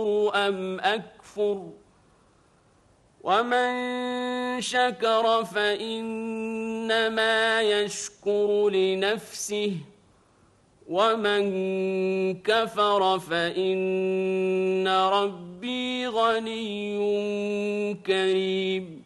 أم أكفر ومن شكر فإنما يشكر لنفسه ومن كفر فإن ربي غني كريم